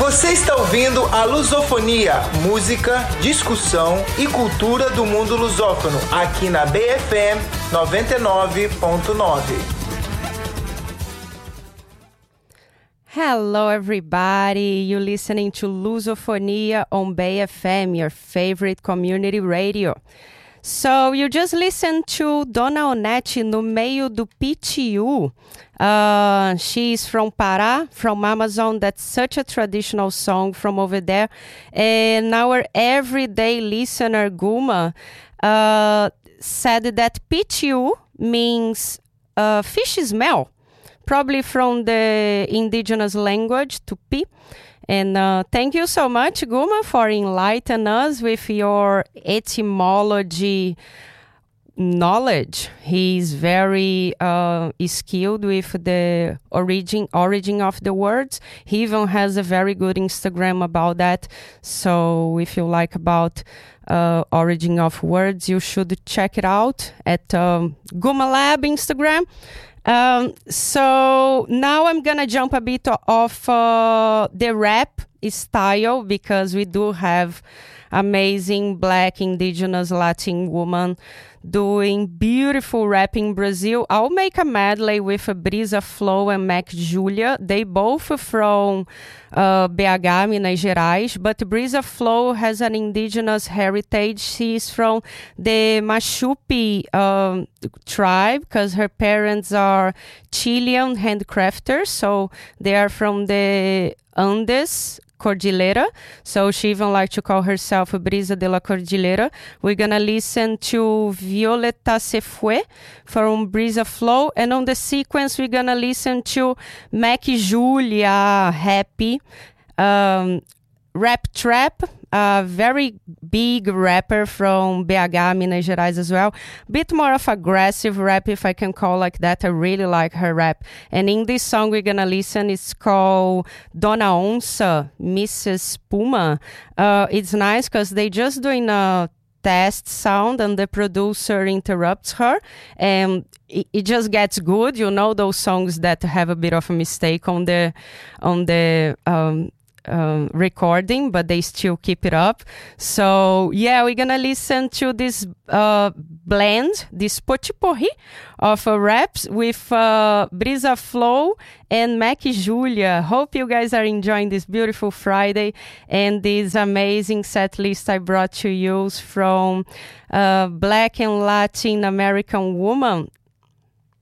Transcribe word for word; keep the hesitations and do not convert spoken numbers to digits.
Você está ouvindo a Lusofonia, música, discussão e cultura do mundo lusófono, aqui na B F M noventa e nove ponto nove. Hello everybody, you're listening to Lusofonia on B F M, your favorite community radio. So you just listened to Dona Onete no meio do Pitiú. Uh, she's from Pará, from Amazon. That's such a traditional song from over there. And our everyday listener, Guma, uh, said that Pitiú means uh, fish smell, probably from the indigenous language, Tupi. And uh, thank you so much, Guma, for enlightening us with your etymology knowledge. He's very uh, skilled with the origin origin of the words. He even has a very good Instagram about that. So if you like about uh, origin of words, you should check it out at um, Guma Lab Instagram. Um, so now I'm gonna jump a bit off uh, the rap style, because we do have amazing Black, indigenous, Latin woman doing beautiful rap in Brazil. I'll make a medley with Brisa Flow and Mac Julia. They both from uh, B H, Minas Gerais, but Brisa Flow has an indigenous heritage. She's from the Machupi um, tribe, because her parents are Chilean handcrafters, so they are from the Andes Cordillera, so she even like to call herself Brisa de la Cordillera. We're gonna listen to Violeta Se Fue from Brisa Flow, and on the sequence we're gonna listen to Mac Julia, Happy, um, Rap Trap, a very big rapper from B H, Minas Gerais as well. Bit more of aggressive rap, if I can call like that. I really like her rap. And in this song we're gonna listen, it's called Dona Onça, Missus Puma. Uh, it's nice because they just doing a test sound and the producer interrupts her, and it, it just gets good. You know, those songs that have a bit of a mistake on the on the um Um, recording, but they still keep it up. So yeah, we're gonna listen to this uh, blend, this potpourri of uh, raps with uh, Brisa Flow and Mac Julia. Hope you guys are enjoying this beautiful Friday and this amazing set list I brought to you from uh, Black and Latin American woman